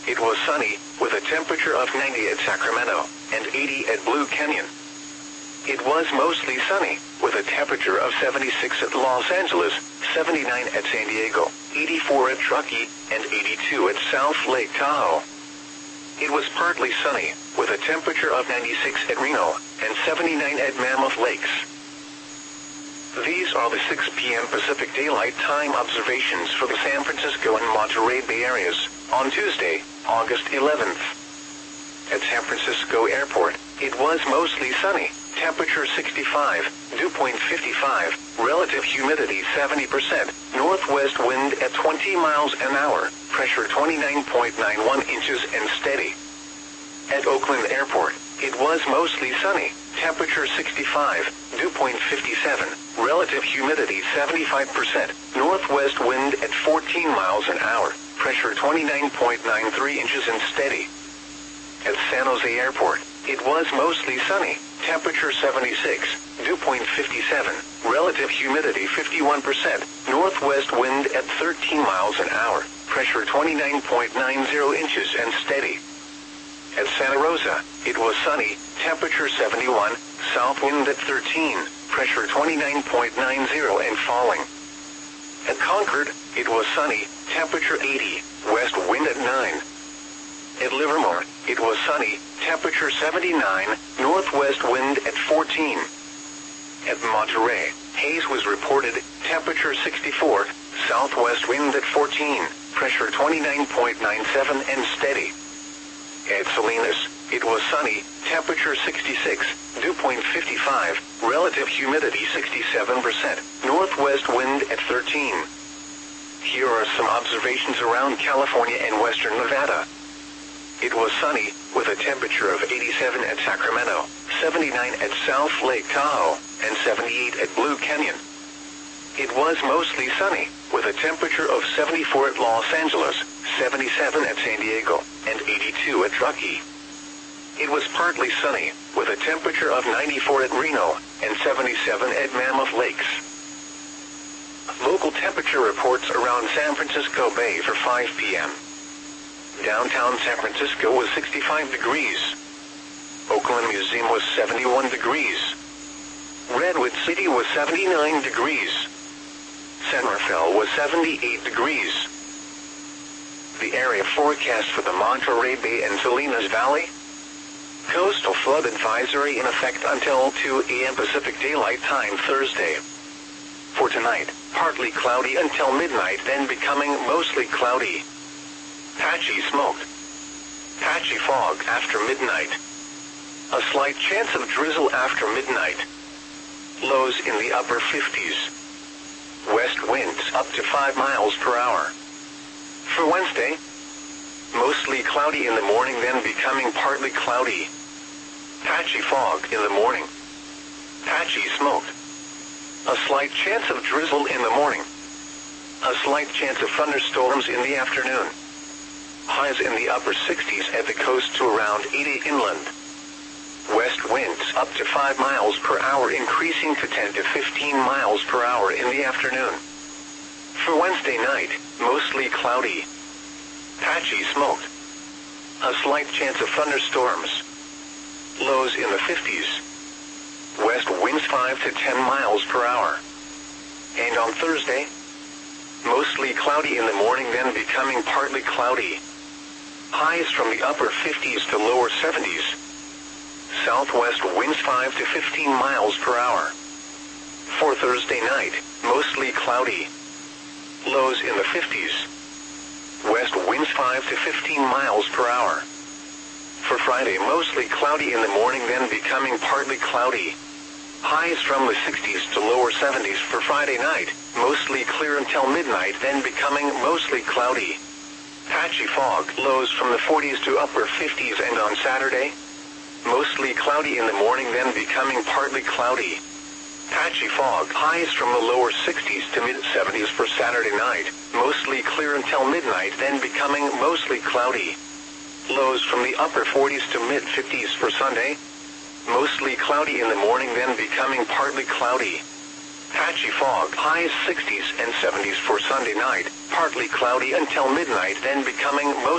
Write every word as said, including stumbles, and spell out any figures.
it was sunny, with a temperature of ninety at Sacramento, and eighty at Blue Canyon. It was mostly sunny, with a temperature of seventy-six at Los Angeles, seventy-nine at San Diego, eighty-four at Truckee, and eighty-two at South Lake Tahoe. It was partly sunny, with a temperature of ninety-six at Reno, and seventy-nine at Mammoth Lakes. These are the six p m Pacific Daylight Time observations for the San Francisco and Monterey Bay areas, on Tuesday, August eleventh. At San Francisco Airport, it was mostly sunny, temperature sixty-five, dew point fifty-five, relative humidity seventy percent, northwest wind at twenty miles an hour, pressure twenty-nine point nine one inches and steady. At Oakland Airport, it was mostly sunny, temperature sixty-five, dew point fifty-seven, relative humidity seventy-five percent, northwest wind at fourteen miles an hour, pressure twenty-nine point nine three inches and steady. At San Jose Airport, it was mostly sunny, temperature seventy-six, dew point fifty-seven, relative humidity fifty-one percent, northwest wind at thirteen miles an hour, pressure twenty-nine point nine zero inches and steady. At Santa Rosa, it was sunny, temperature seventy-one, south wind at thirteen, pressure twenty-nine point nine zero and falling. At Concord, it was sunny, temperature eighty, west wind at nine. At Livermore, it was sunny, temperature seventy-nine, northwest wind at fourteen. At Monterey, haze was reported, temperature sixty-four, southwest wind at fourteen, pressure twenty-nine point nine seven and steady. At Salinas, it was sunny, temperature sixty-six, dew point fifty-five, relative humidity sixty-seven percent, northwest wind at thirteen. Here are some observations around California and western Nevada. It was sunny, with a temperature of eighty-seven at Sacramento, seventy-nine at South Lake Tahoe, and seventy-eight at Blue Canyon. It was mostly sunny, with a temperature of seventy-four at Los Angeles, seventy-seven at San Diego, and eighty-two at Truckee. It was partly sunny, with a temperature of ninety-four at Reno, and seventy-seven at Mammoth Lakes. Local temperature reports around San Francisco Bay for five p m Downtown San Francisco was sixty-five degrees. Oakland Museum was seventy-one degrees. Redwood City was seventy-nine degrees. San Rafael was seventy-eight degrees. The area forecast for the Monterey Bay and Salinas Valley. Coastal flood advisory in effect until two a m Pacific Daylight Time Thursday. For tonight, partly cloudy until midnight, then becoming mostly cloudy. Patchy smoke. Patchy fog after midnight. A slight chance of drizzle after midnight. Lows in the upper fifties. West winds up to five miles per hour. For Wednesday, mostly cloudy in the morning, then becoming partly cloudy. Patchy fog in the morning. Patchy smoke. A slight chance of drizzle in the morning. A slight chance of thunderstorms in the afternoon. Highs in the upper sixties at the coast to around eighty inland. West winds up to five miles per hour, increasing to ten to fifteen miles per hour in the afternoon. For Wednesday night, mostly cloudy. Patchy smoke. A slight chance of thunderstorms. Lows in the fifties. West winds five to ten miles per hour. And on Thursday, mostly cloudy in the morning, then becoming partly cloudy. Highs from the upper fifties to lower seventies. Southwest winds five to fifteen miles per hour. For Thursday night, mostly cloudy. Lows in the fifties. West winds five to fifteen miles per hour. For Friday, mostly cloudy in the morning, then becoming partly cloudy. Highs from the sixties to lower seventies for Friday night, mostly clear until midnight, then becoming mostly cloudy. Patchy fog, lows from the forties to upper fifties, and on Saturday, mostly cloudy in the morning, then becoming partly cloudy. Patchy fog, highs from the lower sixties to mid-seventies for Saturday night, mostly clear until midnight, then becoming mostly cloudy. Lows from the upper forties to mid-fifties for Sunday, mostly cloudy in the morning, then becoming partly cloudy. Patchy fog, highs sixties and seventies for Sunday night, partly cloudy until midnight, then becoming mostly